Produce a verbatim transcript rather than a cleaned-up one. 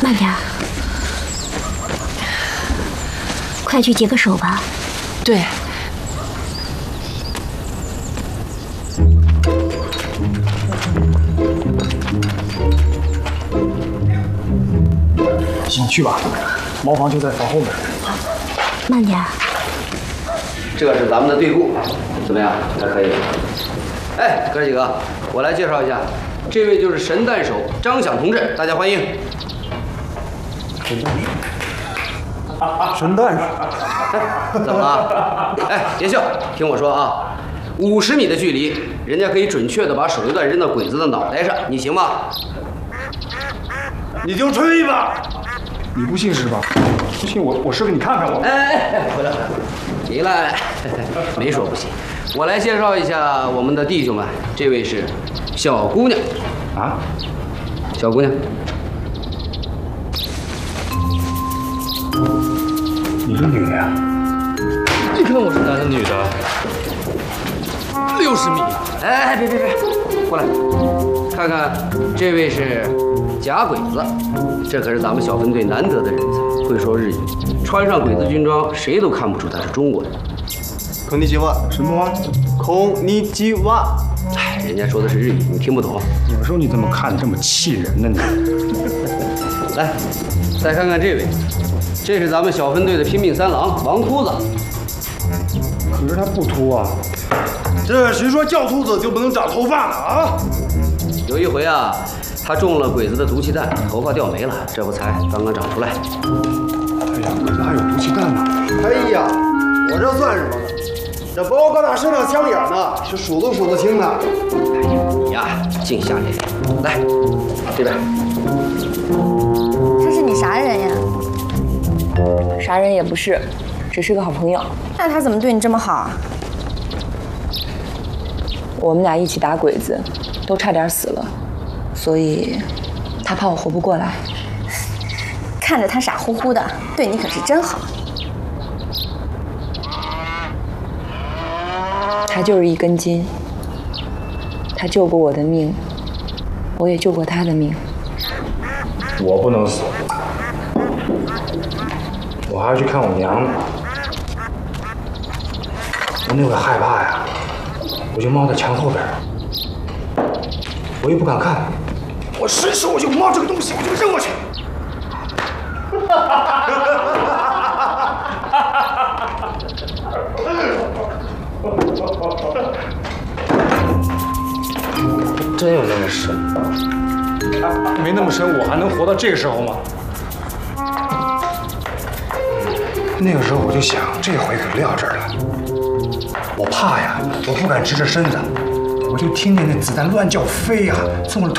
慢点，快去解个手吧。 对。 行，去吧，茅房就在房后面。 慢点。 这是咱们的队伍，怎么样？还可以。哎，哥几个，我来介绍一下，这位就是神弹手张响同志，大家欢迎。 神弹手。 怎么了？哎，别笑，听我说啊，五十米的距离，人家可以准确的把手榴弹扔到鬼子的脑袋上，你行吗？ 你就吹吧。你不信是吧？不信我，我试给你看看我。 哎哎哎，回来回来，行了，没说不行。我来介绍一下我们的弟兄们，这位是小姑娘。 啊？ 小姑娘。 你是女的呀？ 你看我是男的女的？六十米。 哎，别别别，过来，看看，这位是假鬼子，这可是咱们小分队难得的人才，会说日语，穿上鬼子军装，谁都看不出他是中国人。 こんにちは。 什么哇？ こんにちは。 哎，人家说的是日语，你听不懂。 有时候你怎么看这么气人呢你？ 来，再看看这位，这是咱们小分队的拼命三郎王秃子。 可是他不秃啊。 这谁说叫秃子就不能长头发了啊？ 有一回啊，他中了鬼子的毒气弹，头发掉没了，这不才刚刚长出来。 哎呀，鬼子还有毒气弹呢。 哎呀，我这算什么呢？这不要搁他身上枪眼呢，是数都数得清的。 哎呀，你呀，净瞎咧咧。来，这边。 这是你啥人呀？ 啥人也不是，只是个好朋友。 那他怎么对你这么好啊？ 我们俩一起打鬼子，都差点死了，所以他怕我活不过来。 看着他傻乎乎的，对你可是真好。 他就是一根筋，他救过我的命，我也救过他的命。 我不能死，我还要去看我娘呢。我那会害怕呀，我就猫在墙后边，我又不敢看，我伸手我就猫这个东西，我就扔过去。 真有那么深？ 没那么深，我还能活到这个时候吗？那个时候我就想，这回可撂这儿了。我怕呀，我不敢直着身子，我就听见那子弹乱叫飞呀，从我的头